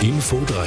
Info 3.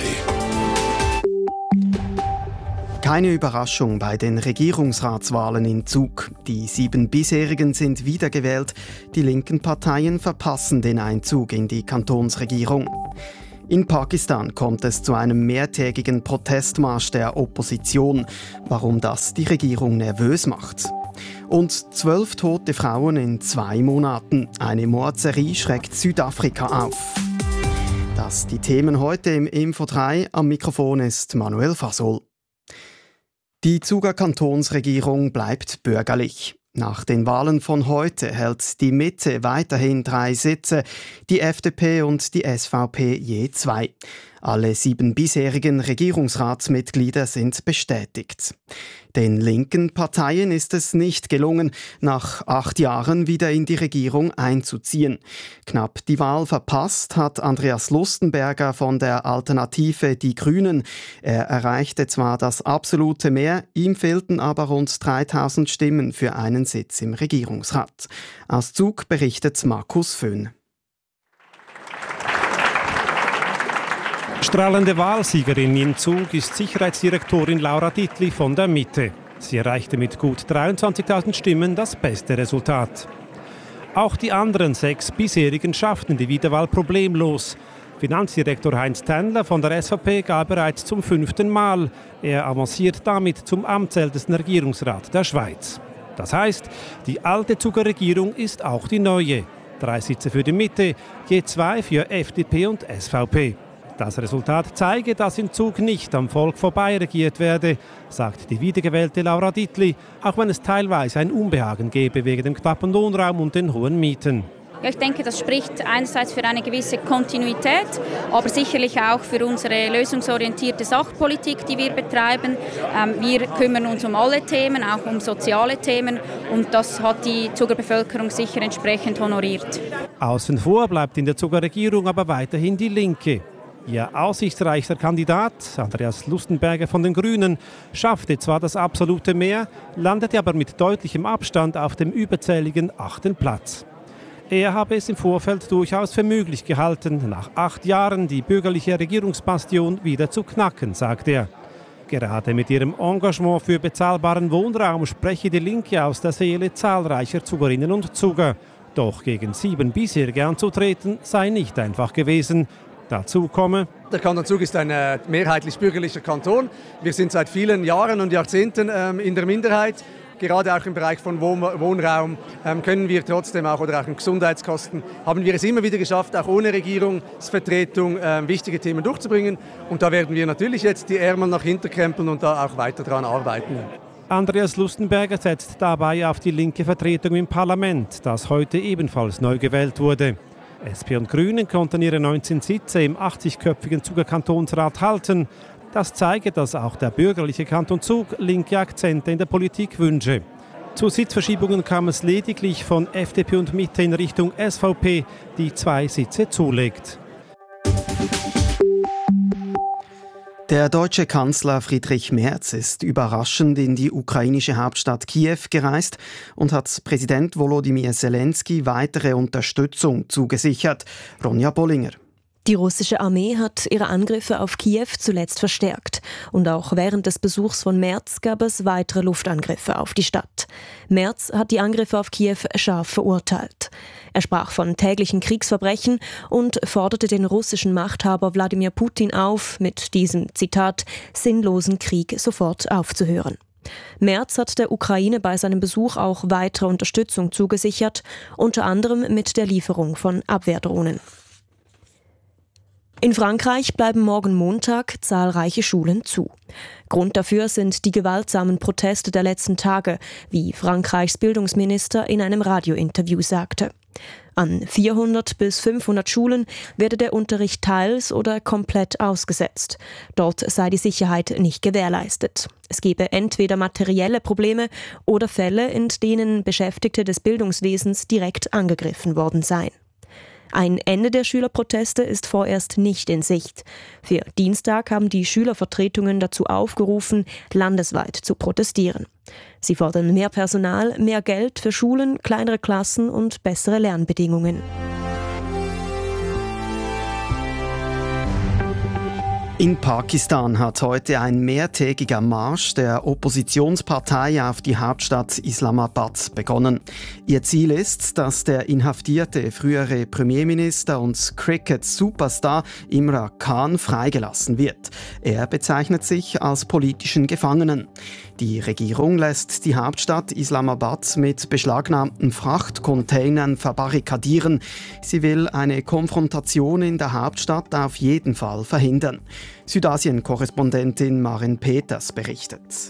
Keine Überraschung bei den Regierungsratswahlen in Zug. Die 7 bisherigen sind wiedergewählt. Die linken Parteien verpassen den Einzug in die Kantonsregierung. In Pakistan kommt es zu einem mehrtägigen Protestmarsch der Opposition. Warum das die Regierung nervös macht. Und 12 tote Frauen in 2 Monaten. Eine Mordserie schreckt Südafrika auf. Das die Themen heute im Info 3. Am Mikrofon ist Manuel Fasol. Die Zuger Kantonsregierung bleibt bürgerlich. Nach den Wahlen von heute hält die Mitte weiterhin 3 Sitze, die FDP und die SVP je 2. Alle 7 bisherigen Regierungsratsmitglieder sind bestätigt. Den linken Parteien ist es nicht gelungen, nach 8 Jahren wieder in die Regierung einzuziehen. Knapp die Wahl verpasst hat Andreas Lustenberger von der Alternative Die Grünen. Er erreichte zwar das absolute Mehr, ihm fehlten aber rund 3000 Stimmen für einen Sitz im Regierungsrat. Aus Zug berichtet Markus Föhn. Strahlende Wahlsiegerin in Zug ist Sicherheitsdirektorin Laura Dietli von der Mitte. Sie erreichte mit gut 23.000 Stimmen das beste Resultat. Auch die anderen 6 bisherigen schafften die Wiederwahl problemlos. Finanzdirektor Heinz Tändler von der SVP gab bereits zum 5. Mal. Er avanciert damit zum amtsältesten Regierungsrat der Schweiz. Das heißt, die alte Zuger Regierung ist auch die neue. 3 Sitze für die Mitte, je 2 für FDP und SVP. Das Resultat zeige, dass in Zug nicht am Volk vorbei regiert werde, sagt die wiedergewählte Laura Dietli, auch wenn es teilweise ein Unbehagen gebe wegen dem knappen Wohnraum und den hohen Mieten. Ja, ich denke, das spricht einerseits für eine gewisse Kontinuität, aber sicherlich auch für unsere lösungsorientierte Sachpolitik, die wir betreiben. Wir kümmern uns um alle Themen, auch um soziale Themen, und das hat die Zuger Bevölkerung sicher entsprechend honoriert. Außen vor bleibt in der Zuger Regierung aber weiterhin die Linke. Ihr aussichtsreichster Kandidat, Andreas Lustenberger von den Grünen, schaffte zwar das absolute Mehr, landete aber mit deutlichem Abstand auf dem überzähligen 8. Platz. Er habe es im Vorfeld durchaus für möglich gehalten, nach 8 Jahren die bürgerliche Regierungsbastion wieder zu knacken, sagt er. Gerade mit ihrem Engagement für bezahlbaren Wohnraum spreche die Linke aus der Seele zahlreicher Zugerinnen und Zuger. Doch gegen 7 bisherige anzutreten, sei nicht einfach gewesen. Dazu komme: Der Kanton Zug ist ein mehrheitlich bürgerlicher Kanton. Wir sind seit vielen Jahren und Jahrzehnten in der Minderheit. Gerade auch im Bereich von Wohnraum können wir trotzdem auch, oder auch in Gesundheitskosten, haben wir es immer wieder geschafft, auch ohne Regierungsvertretung wichtige Themen durchzubringen. Und da werden wir natürlich jetzt die Ärmel nach hinten krempeln und da auch weiter dran arbeiten. Andreas Lustenberger setzt dabei auf die linke Vertretung im Parlament, das heute ebenfalls neu gewählt wurde. SP und Grünen konnten ihre 19 Sitze im 80-köpfigen Zuger Kantonsrat halten. Das zeige, dass auch der bürgerliche Kanton Zug linke Akzente in der Politik wünsche. Zu Sitzverschiebungen kam es lediglich von FDP und Mitte in Richtung SVP, die 2 Sitze zulegt. Der deutsche Kanzler Friedrich Merz ist überraschend in die ukrainische Hauptstadt Kiew gereist und hat Präsident Volodymyr Zelensky weitere Unterstützung zugesichert. Ronja Bollinger. Die russische Armee hat ihre Angriffe auf Kiew zuletzt verstärkt. Und auch während des Besuchs von Merz gab es weitere Luftangriffe auf die Stadt. Merz hat die Angriffe auf Kiew scharf verurteilt. Er sprach von täglichen Kriegsverbrechen und forderte den russischen Machthaber Wladimir Putin auf, mit diesem, Zitat, sinnlosen Krieg sofort aufzuhören. Merz hat der Ukraine bei seinem Besuch auch weitere Unterstützung zugesichert, unter anderem mit der Lieferung von Abwehrdrohnen. In Frankreich bleiben morgen Montag zahlreiche Schulen zu. Grund dafür sind die gewaltsamen Proteste der letzten Tage, wie Frankreichs Bildungsminister in einem Radiointerview sagte. An 400 bis 500 Schulen werde der Unterricht teils oder komplett ausgesetzt. Dort sei die Sicherheit nicht gewährleistet. Es gebe entweder materielle Probleme oder Fälle, in denen Beschäftigte des Bildungswesens direkt angegriffen worden seien. Ein Ende der Schülerproteste ist vorerst nicht in Sicht. Für Dienstag haben die Schülervertretungen dazu aufgerufen, landesweit zu protestieren. Sie fordern mehr Personal, mehr Geld für Schulen, kleinere Klassen und bessere Lernbedingungen. In Pakistan hat heute ein mehrtägiger Marsch der Oppositionspartei auf die Hauptstadt Islamabad begonnen. Ihr Ziel ist, dass der inhaftierte frühere Premierminister und Cricket-Superstar Imran Khan freigelassen wird. Er bezeichnet sich als politischen Gefangenen. Die Regierung lässt die Hauptstadt Islamabad mit beschlagnahmten Frachtcontainern verbarrikadieren. Sie will eine Konfrontation in der Hauptstadt auf jeden Fall verhindern. Südasien-Korrespondentin Maren Peters berichtet.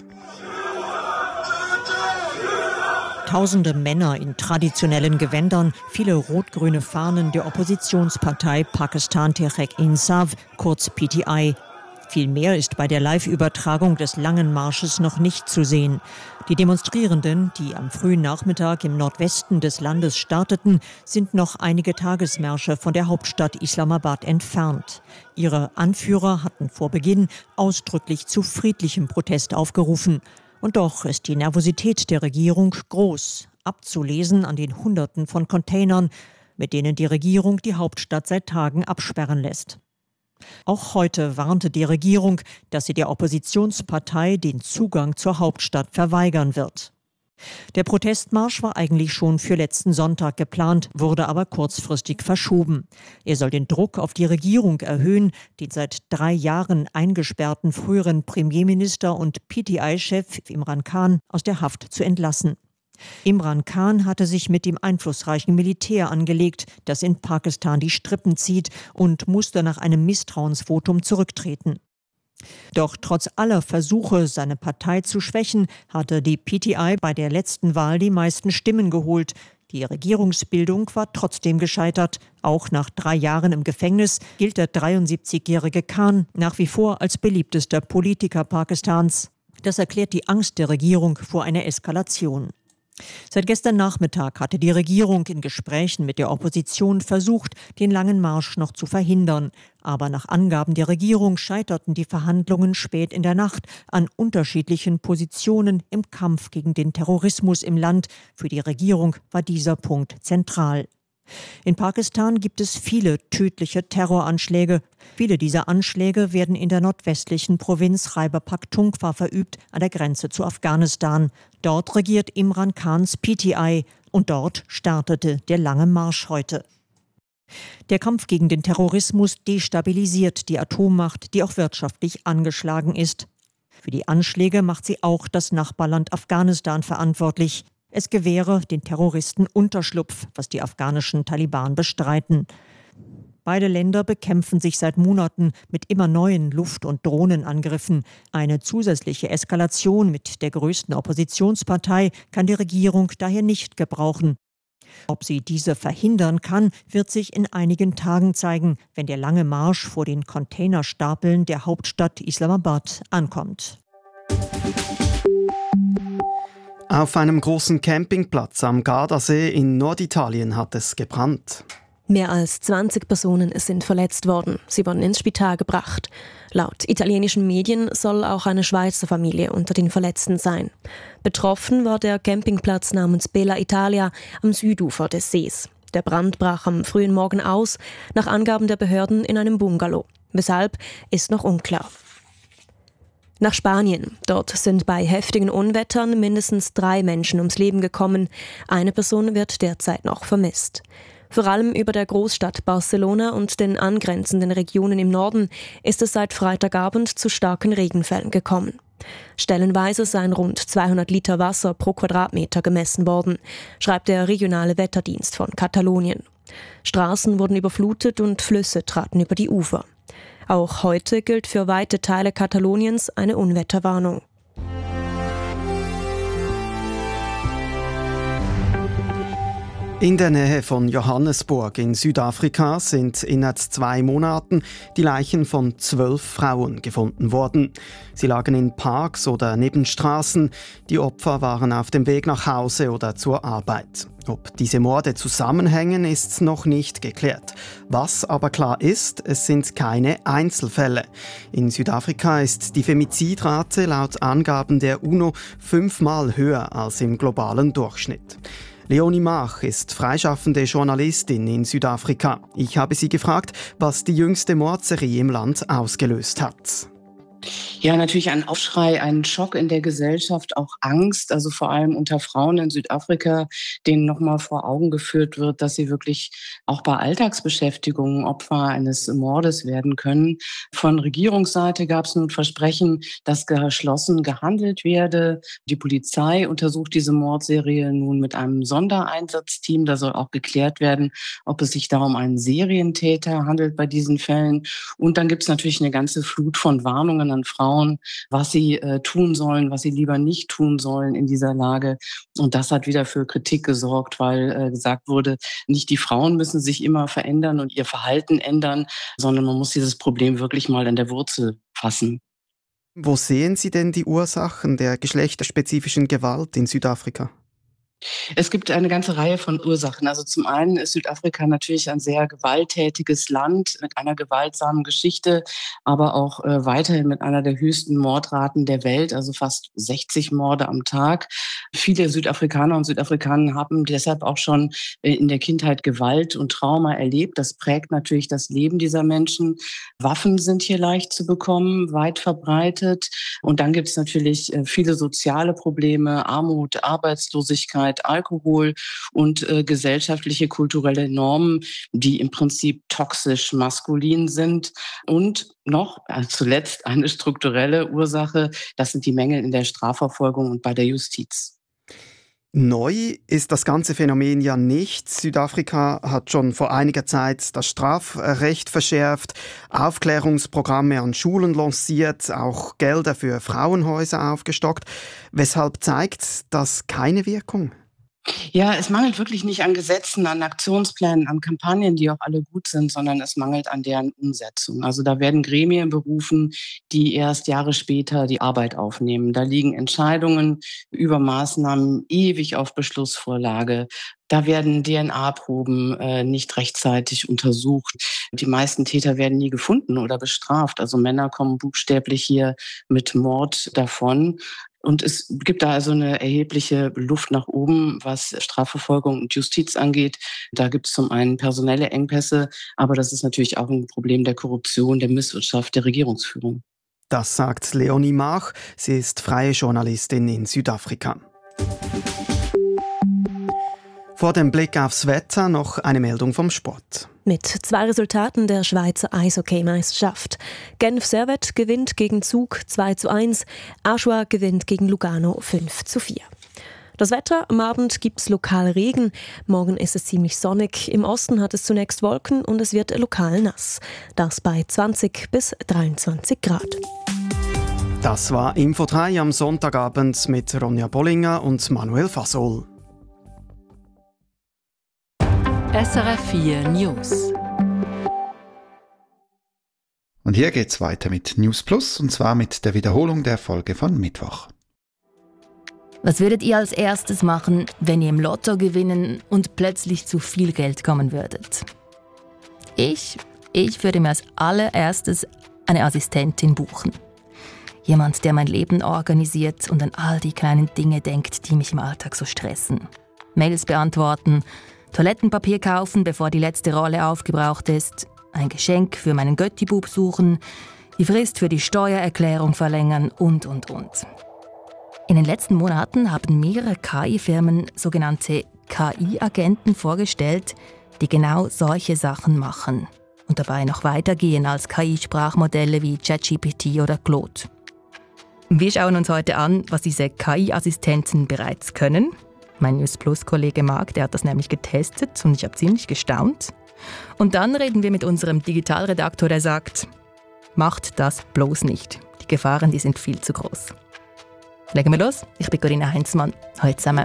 Tausende Männer in traditionellen Gewändern, viele rot-grüne Fahnen der Oppositionspartei Pakistan Tehreek-e-Insaf, kurz PTI. Viel mehr ist bei der Live-Übertragung des langen Marsches noch nicht zu sehen. Die Demonstrierenden, die am frühen Nachmittag im Nordwesten des Landes starteten, sind noch einige Tagesmärsche von der Hauptstadt Islamabad entfernt. Ihre Anführer hatten vor Beginn ausdrücklich zu friedlichem Protest aufgerufen. Und doch ist die Nervosität der Regierung groß, abzulesen an den Hunderten von Containern, mit denen die Regierung die Hauptstadt seit Tagen absperren lässt. Auch heute warnte die Regierung, dass sie der Oppositionspartei den Zugang zur Hauptstadt verweigern wird. Der Protestmarsch war eigentlich schon für letzten Sonntag geplant, wurde aber kurzfristig verschoben. Er soll den Druck auf die Regierung erhöhen, den seit 3 Jahren eingesperrten früheren Premierminister und PTI-Chef Imran Khan aus der Haft zu entlassen. Imran Khan hatte sich mit dem einflussreichen Militär angelegt, das in Pakistan die Strippen zieht, und musste nach einem Misstrauensvotum zurücktreten. Doch trotz aller Versuche, seine Partei zu schwächen, hatte die PTI bei der letzten Wahl die meisten Stimmen geholt. Die Regierungsbildung war trotzdem gescheitert. Auch nach 3 Jahren im Gefängnis gilt der 73-jährige Khan nach wie vor als beliebtester Politiker Pakistans. Das erklärt die Angst der Regierung vor einer Eskalation. Seit gestern Nachmittag hatte die Regierung in Gesprächen mit der Opposition versucht, den langen Marsch noch zu verhindern. Aber nach Angaben der Regierung scheiterten die Verhandlungen spät in der Nacht an unterschiedlichen Positionen im Kampf gegen den Terrorismus im Land. Für die Regierung war dieser Punkt zentral. In Pakistan gibt es viele tödliche Terroranschläge. Viele dieser Anschläge werden in der nordwestlichen Provinz Khyber Pakhtunkhwa verübt, an der Grenze zu Afghanistan. Dort regiert Imran Khans PTI und dort startete der lange Marsch heute. Der Kampf gegen den Terrorismus destabilisiert die Atommacht, die auch wirtschaftlich angeschlagen ist. Für die Anschläge macht sie auch das Nachbarland Afghanistan verantwortlich. Es gewähre den Terroristen Unterschlupf, was die afghanischen Taliban bestreiten. Beide Länder bekämpfen sich seit Monaten mit immer neuen Luft- und Drohnenangriffen. Eine zusätzliche Eskalation mit der größten Oppositionspartei kann die Regierung daher nicht gebrauchen. Ob sie diese verhindern kann, wird sich in einigen Tagen zeigen, wenn der lange Marsch vor den Containerstapeln der Hauptstadt Islamabad ankommt. Auf einem großen Campingplatz am Gardasee in Norditalien hat es gebrannt. Mehr als 20 Personen sind verletzt worden. Sie wurden ins Spital gebracht. Laut italienischen Medien soll auch eine Schweizer Familie unter den Verletzten sein. Betroffen war der Campingplatz namens Bella Italia am Südufer des Sees. Der Brand brach am frühen Morgen aus, nach Angaben der Behörden in einem Bungalow. Weshalb, ist noch unklar. Nach Spanien. Dort sind bei heftigen Unwettern mindestens 3 Menschen ums Leben gekommen. Eine Person wird derzeit noch vermisst. Vor allem über der Großstadt Barcelona und den angrenzenden Regionen im Norden ist es seit Freitagabend zu starken Regenfällen gekommen. Stellenweise seien rund 200 Liter Wasser pro Quadratmeter gemessen worden, schreibt der regionale Wetterdienst von Katalonien. Straßen wurden überflutet und Flüsse traten über die Ufer. Auch heute gilt für weite Teile Kataloniens eine Unwetterwarnung. In der Nähe von Johannesburg in Südafrika sind innerhalb 2 Monaten die Leichen von 12 Frauen gefunden worden. Sie lagen in Parks oder neben Straßen. Die Opfer waren auf dem Weg nach Hause oder zur Arbeit. Ob diese Morde zusammenhängen, ist noch nicht geklärt. Was aber klar ist, es sind keine Einzelfälle. In Südafrika ist die Femizidrate laut Angaben der UNO 5-mal höher als im globalen Durchschnitt. Leonie Mach ist freischaffende Journalistin in Südafrika. Ich habe sie gefragt, was die jüngste Mordserie im Land ausgelöst hat. Ja, natürlich ein Aufschrei, ein Schock in der Gesellschaft, auch Angst, also vor allem unter Frauen in Südafrika, denen nochmal vor Augen geführt wird, dass sie wirklich auch bei Alltagsbeschäftigungen Opfer eines Mordes werden können. Von Regierungsseite gab es nun Versprechen, dass geschlossen gehandelt werde. Die Polizei untersucht diese Mordserie nun mit einem Sondereinsatzteam. Da soll auch geklärt werden, ob es sich da um einen Serientäter handelt bei diesen Fällen. Und dann gibt es natürlich eine ganze Flut von Warnungen an Frauen, was sie tun sollen, was sie lieber nicht tun sollen in dieser Lage. Und das hat wieder für Kritik gesorgt, weil gesagt wurde, nicht die Frauen müssen sich immer verändern und ihr Verhalten ändern, sondern man muss dieses Problem wirklich mal an der Wurzel fassen. Wo sehen Sie denn die Ursachen der geschlechterspezifischen Gewalt in Südafrika? Es gibt eine ganze Reihe von Ursachen. Also zum einen ist Südafrika natürlich ein sehr gewalttätiges Land mit einer gewaltsamen Geschichte, aber auch weiterhin mit einer der höchsten Mordraten der Welt, also fast 60 Morde am Tag. Viele Südafrikaner und Südafrikaner haben deshalb auch schon in der Kindheit Gewalt und Trauma erlebt. Das prägt natürlich das Leben dieser Menschen. Waffen sind hier leicht zu bekommen, weit verbreitet. Und dann gibt es natürlich viele soziale Probleme, Armut, Arbeitslosigkeit, Alkohol und gesellschaftliche, kulturelle Normen, die im Prinzip toxisch maskulin sind. Und noch zuletzt eine strukturelle Ursache, das sind die Mängel in der Strafverfolgung und bei der Justiz. Neu ist das ganze Phänomen ja nicht. Südafrika hat schon vor einiger Zeit das Strafrecht verschärft, Aufklärungsprogramme an Schulen lanciert, auch Gelder für Frauenhäuser aufgestockt. Weshalb zeigt das keine Wirkung? Ja, es mangelt wirklich nicht an Gesetzen, an Aktionsplänen, an Kampagnen, die auch alle gut sind, sondern es mangelt an deren Umsetzung. Also da werden Gremien berufen, die erst Jahre später die Arbeit aufnehmen. Da liegen Entscheidungen über Maßnahmen ewig auf Beschlussvorlage. Da werden DNA-Proben nicht rechtzeitig untersucht. Die meisten Täter werden nie gefunden oder bestraft. Also Männer kommen buchstäblich hier mit Mord davon. Und es gibt da also eine erhebliche Luft nach oben, was Strafverfolgung und Justiz angeht. Da gibt es zum einen personelle Engpässe, aber das ist natürlich auch ein Problem der Korruption, der Misswirtschaft, der Regierungsführung. Das sagt Leonie Mach. Sie ist freie Journalistin in Südafrika. Vor dem Blick aufs Wetter noch eine Meldung vom Sport. Mit 2 Resultaten der Schweizer Eishockey-Meisterschaft. Genf Servette gewinnt gegen Zug 2:1, Aschua gewinnt gegen Lugano 5:4. Das Wetter: Am Abend gibt es lokal Regen, morgen ist es ziemlich sonnig, im Osten hat es zunächst Wolken und es wird lokal nass. Das bei 20 bis 23 Grad. Das war Info 3 am Sonntagabend mit Ronja Bollinger und Manuel Fasol. SRF 4 News. Und hier geht's weiter mit News Plus, und zwar mit der Wiederholung der Folge von Mittwoch. Was würdet ihr als erstes machen, wenn ihr im Lotto gewinnen und plötzlich zu viel Geld kommen würdet? Ich würde mir als allererstes eine Assistentin buchen. Jemand, der mein Leben organisiert und an all die kleinen Dinge denkt, die mich im Alltag so stressen. Mails beantworten, Toilettenpapier kaufen, bevor die letzte Rolle aufgebraucht ist, ein Geschenk für meinen Göttibub suchen, die Frist für die Steuererklärung verlängern und. In den letzten Monaten haben mehrere KI-Firmen sogenannte KI-Agenten vorgestellt, die genau solche Sachen machen und dabei noch weitergehen als KI-Sprachmodelle wie ChatGPT oder Claude. Wir schauen uns heute an, was diese KI-Assistenten bereits können. Mein News Plus-Kollege Marc, der hat das nämlich getestet und ich habe ziemlich gestaunt. Und dann reden wir mit unserem Digitalredaktor, der sagt, macht das bloß nicht. Die Gefahren, die sind viel zu groß. Legen wir los. Ich bin Corinna Heinzmann. Hallo zusammen.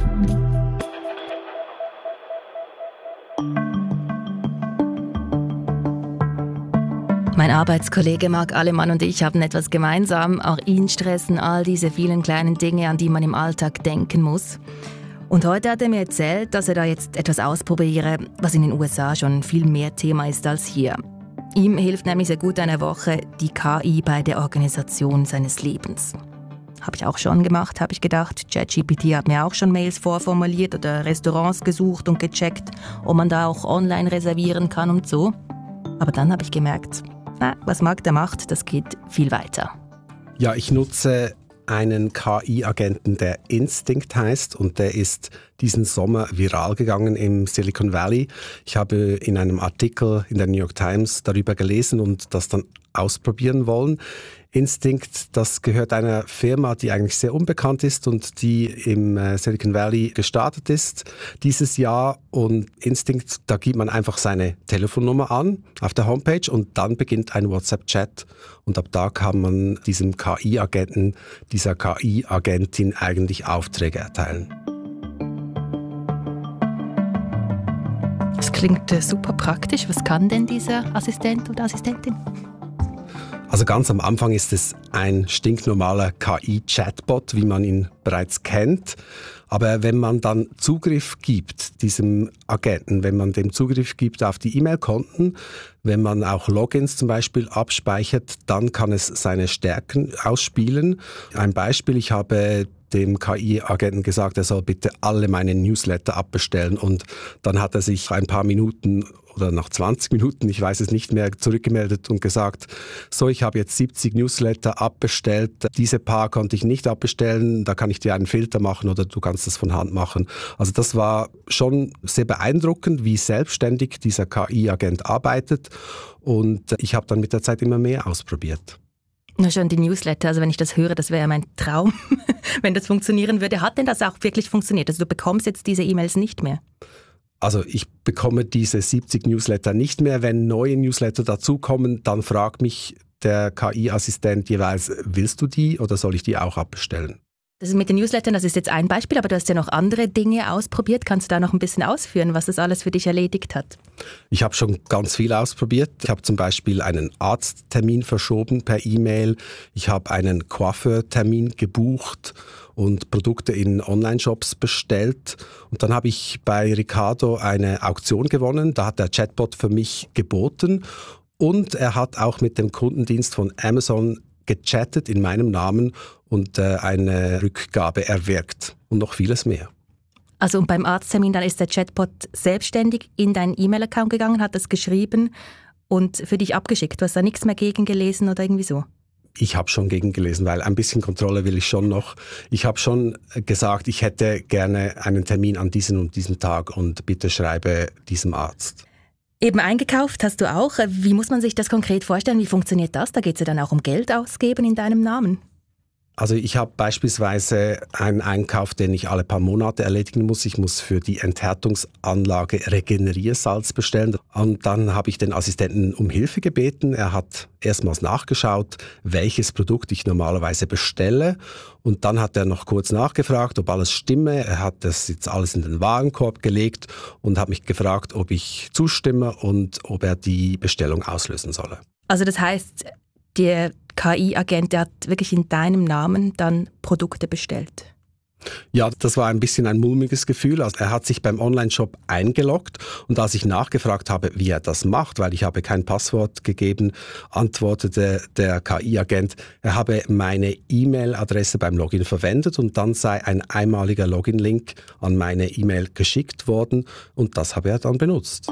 Mein Arbeitskollege Marc Alemann und ich haben etwas gemeinsam. Auch ihn stressen all diese vielen kleinen Dinge, an die man im Alltag denken muss. Und heute hat er mir erzählt, dass er da jetzt etwas ausprobiere, was in den USA schon viel mehr Thema ist als hier. Ihm hilft nämlich seit gut einer Woche die KI bei der Organisation seines Lebens. Habe ich auch schon gemacht, habe ich gedacht. ChatGPT hat mir auch schon Mails vorformuliert oder Restaurants gesucht und gecheckt, ob man da auch online reservieren kann und so. Aber dann habe ich gemerkt, was Magda macht, das geht viel weiter. Ja, ich nutze einen KI-Agenten, der Instinct heißt, und der ist diesen Sommer viral gegangen im Silicon Valley. Ich habe in einem Artikel in der New York Times darüber gelesen und das dann ausprobieren wollen. Instinct, das gehört einer Firma, die eigentlich sehr unbekannt ist und die im Silicon Valley gestartet ist dieses Jahr. Und Instinct, da gibt man einfach seine Telefonnummer an auf der Homepage und dann beginnt ein WhatsApp-Chat. Und ab da kann man diesem KI-Agenten, dieser KI-Agentin eigentlich Aufträge erteilen. Das klingt super praktisch. Was kann denn dieser Assistent oder Assistentin? Also ganz am Anfang ist es ein stinknormaler KI-Chatbot, wie man ihn bereits kennt. Aber wenn man dann Zugriff gibt, diesem Agenten, wenn man dem Zugriff gibt auf die E-Mail-Konten, wenn man auch Logins zum Beispiel abspeichert, dann kann es seine Stärken ausspielen. Ein Beispiel, ich habe dem KI-Agenten gesagt, er soll bitte alle meine Newsletter abbestellen und dann hat er sich ein paar Minuten oder nach 20 Minuten, ich weiß es nicht mehr, zurückgemeldet und gesagt, so, ich habe jetzt 70 Newsletter abbestellt, diese paar konnte ich nicht abbestellen, da kann ich dir einen Filter machen oder du kannst das von Hand machen. Also das war schon sehr beeindruckend, wie selbstständig dieser KI-Agent arbeitet und ich habe dann mit der Zeit immer mehr ausprobiert. Na schon, die Newsletter, also wenn ich das höre, das wäre ja mein Traum, wenn das funktionieren würde. Hat denn das auch wirklich funktioniert? Also du bekommst jetzt diese E-Mails nicht mehr? Also ich bekomme diese 70 Newsletter nicht mehr. Wenn neue Newsletter dazukommen, dann fragt mich der KI-Assistent jeweils, willst du die oder soll ich die auch abbestellen? Das ist mit den Newslettern, das ist jetzt ein Beispiel, aber du hast ja noch andere Dinge ausprobiert. Kannst du da noch ein bisschen ausführen, was das alles für dich erledigt hat? Ich habe schon ganz viel ausprobiert. Ich habe zum Beispiel einen Arzttermin verschoben per E-Mail. Ich habe einen Coiffeurtermin gebucht und Produkte in Online-Shops bestellt. Und dann habe ich bei Ricardo eine Auktion gewonnen. Da hat der Chatbot für mich geboten. Und er hat auch mit dem Kundendienst von Amazon gechattet in meinem Namen und eine Rückgabe erwirkt und noch vieles mehr. Also und beim Arzttermin, dann ist der Chatbot selbstständig in deinen E-Mail-Account gegangen, hat das geschrieben und für dich abgeschickt. Du hast da nichts mehr gegengelesen oder irgendwie so? Ich habe schon gegengelesen, weil ein bisschen Kontrolle will ich schon noch. Ich habe schon gesagt, ich hätte gerne einen Termin an diesem und diesem Tag und bitte schreibe diesem Arzt. Eben eingekauft hast du auch. Wie muss man sich das konkret vorstellen? Wie funktioniert das? Da geht es ja dann auch um Geld ausgeben in deinem Namen. Also ich habe beispielsweise einen Einkauf, den ich alle paar Monate erledigen muss. Ich muss für die Enthärtungsanlage Regeneriersalz bestellen. Und dann habe ich den Assistenten um Hilfe gebeten. Er hat erstmals nachgeschaut, welches Produkt ich normalerweise bestelle. Und dann hat er noch kurz nachgefragt, ob alles stimme. Er hat das jetzt alles in den Warenkorb gelegt und hat mich gefragt, ob ich zustimme und ob er die Bestellung auslösen solle. Also das heißt, der KI-Agent, der hat wirklich in deinem Namen dann Produkte bestellt? Ja, das war ein bisschen ein mulmiges Gefühl. Also er hat sich beim Online-Shop eingeloggt und als ich nachgefragt habe, wie er das macht, weil ich habe kein Passwort gegeben, antwortete der KI-Agent, er habe meine E-Mail-Adresse beim Login verwendet und dann sei ein einmaliger Login-Link an meine E-Mail geschickt worden und das habe er dann benutzt.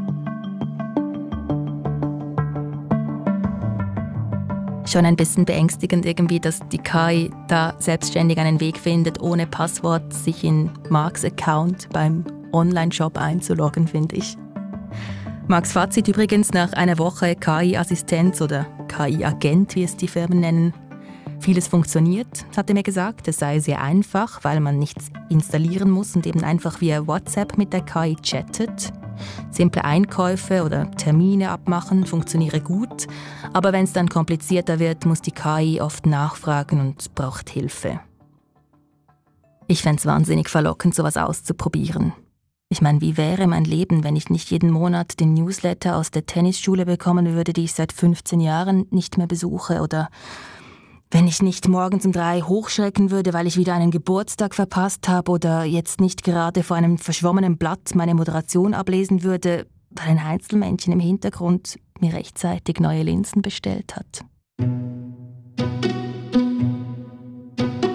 Schon ein bisschen beängstigend irgendwie, dass die KI da selbstständig einen Weg findet, ohne Passwort sich in Marks Account beim Online-Shop einzuloggen, finde ich. Marks Fazit übrigens nach einer Woche KI-Assistenz oder KI-Agent, wie es die Firmen nennen. Vieles funktioniert, hat er mir gesagt. Es sei sehr einfach, weil man nichts installieren muss und eben einfach via WhatsApp mit der KI chattet. Simple Einkäufe oder Termine abmachen funktioniere gut, aber wenn es dann komplizierter wird, muss die KI oft nachfragen und braucht Hilfe. Ich fände es wahnsinnig verlockend, sowas auszuprobieren. Ich meine, wie wäre mein Leben, wenn ich nicht jeden Monat den Newsletter aus der Tennisschule bekommen würde, die ich seit 15 Jahren nicht mehr besuche, oder wenn ich nicht morgens um 3 hochschrecken würde, weil ich wieder einen Geburtstag verpasst habe oder jetzt nicht gerade vor einem verschwommenen Blatt meine Moderation ablesen würde, weil ein Einzelmännchen im Hintergrund mir rechtzeitig neue Linsen bestellt hat.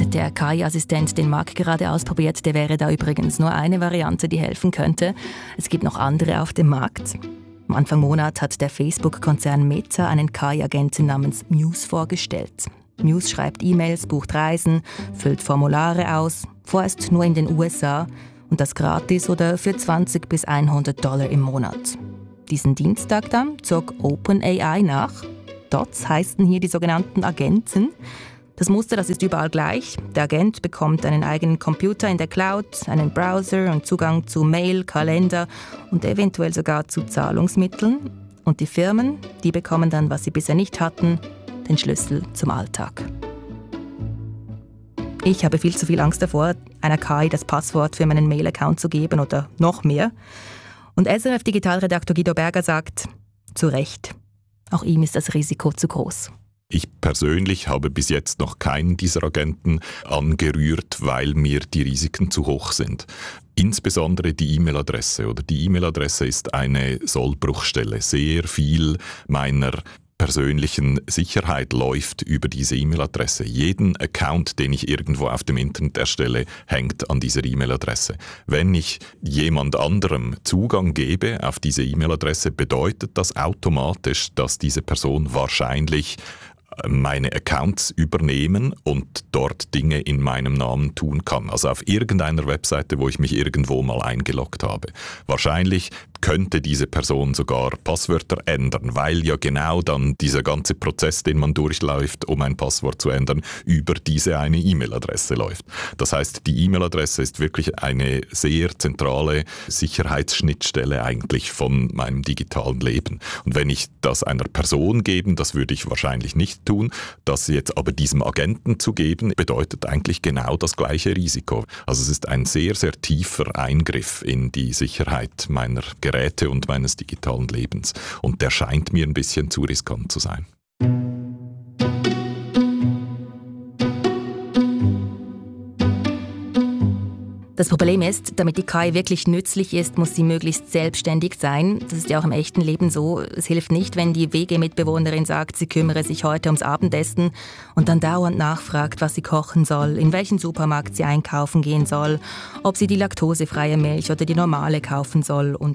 Der KI-Assistent, den Marc gerade ausprobiert, der wäre da übrigens nur eine Variante, die helfen könnte. Es gibt noch andere auf dem Markt. Am Anfang Monat hat der Facebook-Konzern Meta einen KI-Agenten namens Muse vorgestellt. Muse schreibt E-Mails, bucht Reisen, füllt Formulare aus, vorerst nur in den USA und das gratis oder für $20 bis $100 im Monat. Diesen Dienstag dann zog OpenAI nach. Dots heißen hier die sogenannten Agenten. Das Muster, das ist überall gleich. Der Agent bekommt einen eigenen Computer in der Cloud, einen Browser und Zugang zu Mail, Kalender und eventuell sogar zu Zahlungsmitteln. Und die Firmen, die bekommen dann, was sie bisher nicht hatten, den Schlüssel zum Alltag. Ich habe viel zu viel Angst davor, einer KI das Passwort für meinen Mail-Account zu geben oder noch mehr. Und SRF-Digitalredakteur Guido Berger sagt, zu Recht, auch ihm ist das Risiko zu groß. Ich persönlich habe bis jetzt noch keinen dieser Agenten angerührt, weil mir die Risiken zu hoch sind. Insbesondere die E-Mail-Adresse. Oder die E-Mail-Adresse ist eine Sollbruchstelle. Sehr viel meiner persönlichen Sicherheit läuft über diese E-Mail-Adresse. Jeden Account, den ich irgendwo auf dem Internet erstelle, hängt an dieser E-Mail-Adresse. Wenn ich jemand anderem Zugang gebe auf diese E-Mail-Adresse, bedeutet das automatisch, dass diese Person wahrscheinlich meine Accounts übernehmen und dort Dinge in meinem Namen tun kann. Also auf irgendeiner Webseite, wo ich mich irgendwo mal eingeloggt habe. Wahrscheinlich könnte diese Person sogar Passwörter ändern, weil ja genau dann dieser ganze Prozess, den man durchläuft, um ein Passwort zu ändern, über diese eine E-Mail-Adresse läuft. Das heißt, die E-Mail-Adresse ist wirklich eine sehr zentrale Sicherheitsschnittstelle eigentlich von meinem digitalen Leben. Und wenn ich das einer Person gebe, das würde ich wahrscheinlich nicht tun, das jetzt aber diesem Agenten zu geben, bedeutet eigentlich genau das gleiche Risiko. Also es ist ein sehr, sehr tiefer Eingriff in die Sicherheit meiner Geräte und meines digitalen Lebens. Und der scheint mir ein bisschen zu riskant zu sein. Das Problem ist, damit die KI wirklich nützlich ist, muss sie möglichst selbstständig sein. Das ist ja auch im echten Leben so. Es hilft nicht, wenn die WG-Mitbewohnerin sagt, sie kümmere sich heute ums Abendessen und dann dauernd nachfragt, was sie kochen soll, in welchen Supermarkt sie einkaufen gehen soll, ob sie die laktosefreie Milch oder die normale kaufen soll und.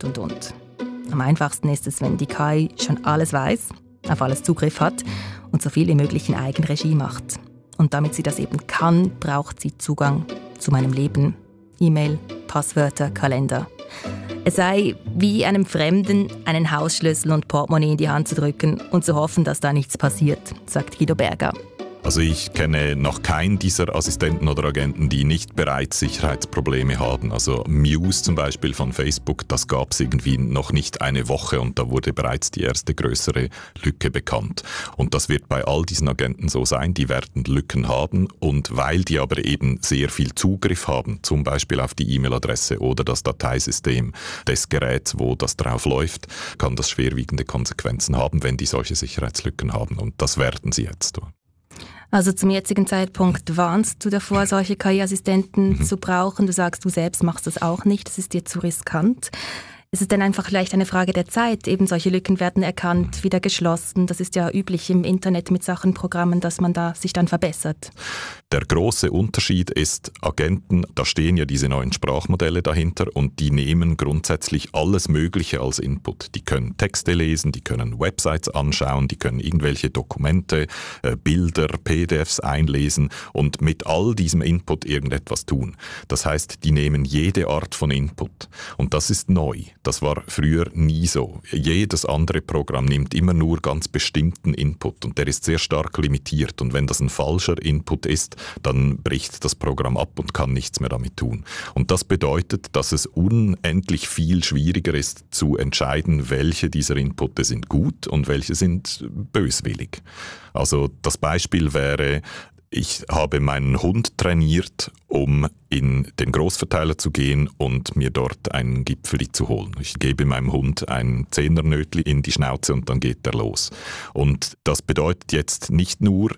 Am einfachsten ist es, wenn die KI schon alles weiß, auf alles Zugriff hat und so viel wie möglich in Eigenregie macht. Und damit sie das eben kann, braucht sie Zugang zu meinem Leben. E-Mail, Passwörter, Kalender. Es sei wie einem Fremden einen Hausschlüssel und Portemonnaie in die Hand zu drücken und zu hoffen, dass da nichts passiert, sagt Guido Berger. Also ich kenne noch keinen dieser Assistenten oder Agenten, die nicht bereits Sicherheitsprobleme haben. Also Muse zum Beispiel von Facebook, das gab es irgendwie noch nicht eine Woche und da wurde bereits die erste größere Lücke bekannt. Und das wird bei all diesen Agenten so sein, die werden Lücken haben und weil die aber eben sehr viel Zugriff haben, zum Beispiel auf die E-Mail-Adresse oder das Dateisystem des Geräts, wo das drauf läuft, kann das schwerwiegende Konsequenzen haben, wenn die solche Sicherheitslücken haben und das werden sie jetzt tun. Also zum jetzigen Zeitpunkt warnst du davor, solche KI-Assistenten zu brauchen. Du sagst, du selbst machst das auch nicht, das ist dir zu riskant. Ist es denn einfach vielleicht eine Frage der Zeit? Eben solche Lücken werden erkannt, wieder geschlossen. Das ist ja üblich im Internet mit Programmen, dass man da sich dann verbessert. Der große Unterschied ist, Agenten, da stehen ja diese neuen Sprachmodelle dahinter und die nehmen grundsätzlich alles Mögliche als Input. Die können Texte lesen, die können Websites anschauen, die können irgendwelche Dokumente, Bilder, PDFs einlesen und mit all diesem Input irgendetwas tun. Das heißt, die nehmen jede Art von Input und das ist neu. Das war früher nie so. Jedes andere Programm nimmt immer nur ganz bestimmten Input und der ist sehr stark limitiert und wenn das ein falscher Input ist, dann bricht das Programm ab und kann nichts mehr damit tun. Und das bedeutet, dass es unendlich viel schwieriger ist zu entscheiden, welche dieser Inputte sind gut und welche sind böswillig. Also das Beispiel wäre, ich habe meinen Hund trainiert, um in den Großverteiler zu gehen und mir dort einen Gipfeli zu holen. Ich gebe meinem Hund ein Zehnernötli in die Schnauze und dann geht er los. Und das bedeutet jetzt nicht nur,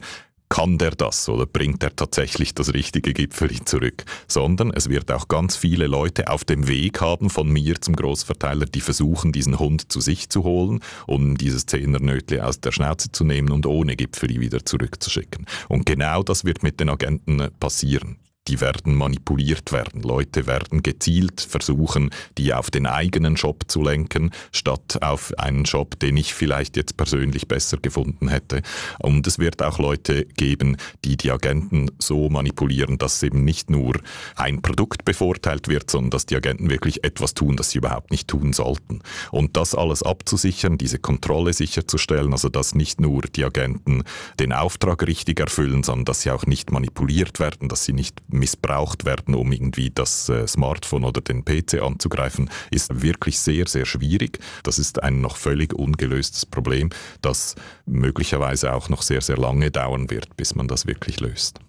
kann der das oder bringt er tatsächlich das richtige Gipfeli zurück, sondern es wird auch ganz viele Leute auf dem Weg haben von mir zum Großverteiler, die versuchen, diesen Hund zu sich zu holen, um dieses Zehnernötli aus der Schnauze zu nehmen und ohne Gipfeli wieder zurückzuschicken. Und genau das wird mit den Agenten passieren. Die werden manipuliert werden. Leute werden gezielt versuchen, die auf den eigenen Shop zu lenken, statt auf einen Shop, den ich vielleicht jetzt persönlich besser gefunden hätte. Und es wird auch Leute geben, die die Agenten so manipulieren, dass eben nicht nur ein Produkt bevorteilt wird, sondern dass die Agenten wirklich etwas tun, das sie überhaupt nicht tun sollten. Und das alles abzusichern, diese Kontrolle sicherzustellen, also dass nicht nur die Agenten den Auftrag richtig erfüllen, sondern dass sie auch nicht manipuliert werden, dass sie nicht missbraucht werden, um irgendwie das Smartphone oder den PC anzugreifen, ist wirklich sehr, sehr schwierig. Das ist ein noch völlig ungelöstes Problem, das möglicherweise auch noch sehr, sehr lange dauern wird, bis man das wirklich löst.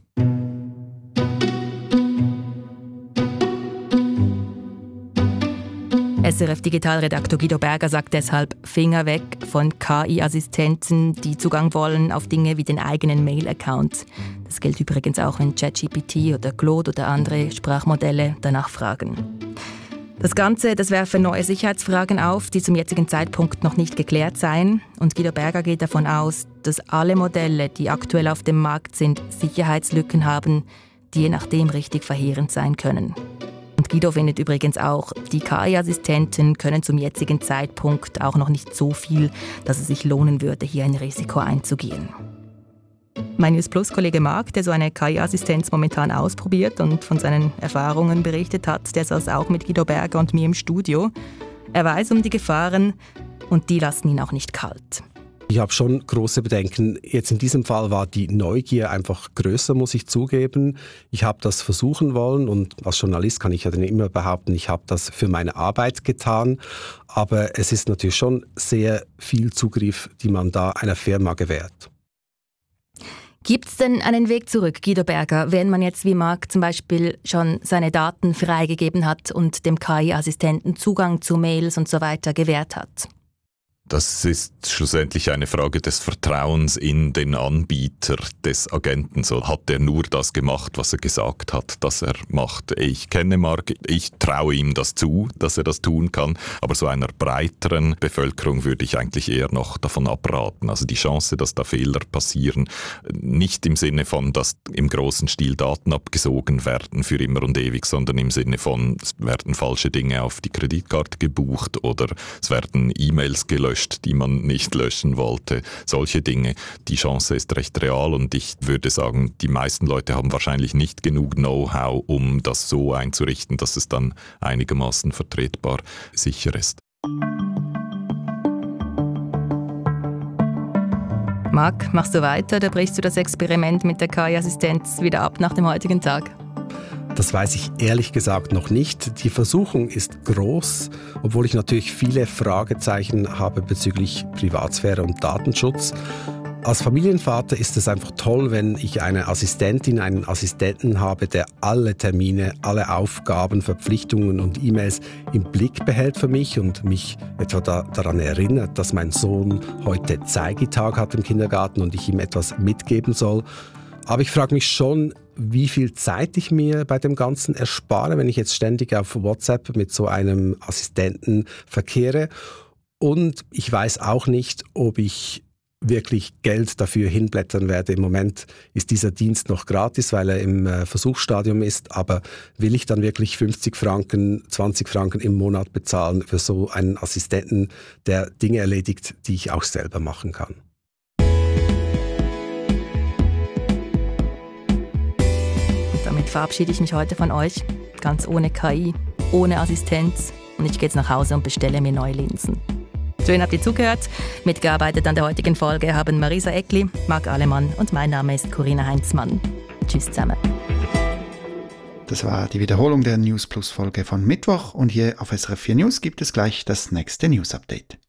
SRF-Digitalredaktor Guido Berger sagt deshalb Finger weg von KI-Assistenten, die Zugang wollen auf Dinge wie den eigenen Mail-Account. Das gilt übrigens auch, wenn ChatGPT oder Claude oder andere Sprachmodelle danach fragen. Das Ganze, das werfe neue Sicherheitsfragen auf, die zum jetzigen Zeitpunkt noch nicht geklärt seien. Und Guido Berger geht davon aus, dass alle Modelle, die aktuell auf dem Markt sind, Sicherheitslücken haben, die je nachdem richtig verheerend sein können. Und Guido findet übrigens auch, die KI-Assistenten können zum jetzigen Zeitpunkt auch noch nicht so viel, dass es sich lohnen würde, hier ein Risiko einzugehen. Mein News Plus Kollege Marc, der so eine KI-Assistenz momentan ausprobiert und von seinen Erfahrungen berichtet hat, der saß auch mit Guido Berger und mir im Studio. Er weiß um die Gefahren und die lassen ihn auch nicht kalt. Ich habe schon große Bedenken. Jetzt in diesem Fall war die Neugier einfach größer, muss ich zugeben. Ich habe das versuchen wollen und als Journalist kann ich ja dann immer behaupten, ich habe das für meine Arbeit getan. Aber es ist natürlich schon sehr viel Zugriff, die man da einer Firma gewährt. Gibt es denn einen Weg zurück, Guido Berger, wenn man jetzt wie Marc zum Beispiel schon seine Daten freigegeben hat und dem KI-Assistenten Zugang zu Mails und so weiter gewährt hat? Das ist schlussendlich eine Frage des Vertrauens in den Anbieter des Agenten. So hat er nur das gemacht, was er gesagt hat, dass er macht. Ich kenne Marc, ich traue ihm das zu, dass er das tun kann, aber so einer breiteren Bevölkerung würde ich eigentlich eher noch davon abraten. Also die Chance, dass da Fehler passieren, nicht im Sinne von, dass im großen Stil Daten abgesogen werden für immer und ewig, sondern im Sinne von, es werden falsche Dinge auf die Kreditkarte gebucht oder es werden E-Mails gelöscht, die man nicht löschen wollte. Solche Dinge. Die Chance ist recht real und ich würde sagen, die meisten Leute haben wahrscheinlich nicht genug Know-how, um das so einzurichten, dass es dann einigermaßen vertretbar sicher ist. Marc, machst du weiter oder brichst du das Experiment mit der KI-Assistenz wieder ab nach dem heutigen Tag? Das weiß ich ehrlich gesagt noch nicht. Die Versuchung ist groß, obwohl ich natürlich viele Fragezeichen habe bezüglich Privatsphäre und Datenschutz. Als Familienvater ist es einfach toll, wenn ich eine Assistentin, einen Assistenten habe, der alle Termine, alle Aufgaben, Verpflichtungen und E-Mails im Blick behält für mich und mich etwa daran erinnert, dass mein Sohn heute Zeigetag hat im Kindergarten und ich ihm etwas mitgeben soll. Aber ich frage mich schon, wie viel Zeit ich mir bei dem Ganzen erspare, wenn ich jetzt ständig auf WhatsApp mit so einem Assistenten verkehre. Und ich weiß auch nicht, ob ich wirklich Geld dafür hinblättern werde. Im Moment ist dieser Dienst noch gratis, weil er im Versuchsstadium ist. Aber will ich dann wirklich 50 Franken, 20 Franken im Monat bezahlen für so einen Assistenten, der Dinge erledigt, die ich auch selber machen kann? Damit verabschiede ich mich heute von euch, ganz ohne KI, ohne Assistenz. Und ich gehe jetzt nach Hause und bestelle mir neue Linsen. Schön habt ihr zugehört. Mitgearbeitet an der heutigen Folge haben Marisa Eckli, Marc Alemann und mein Name ist Corinna Heinzmann. Tschüss zusammen. Das war die Wiederholung der News Plus Folge von Mittwoch und hier auf SRF 4 News gibt es gleich das nächste News Update.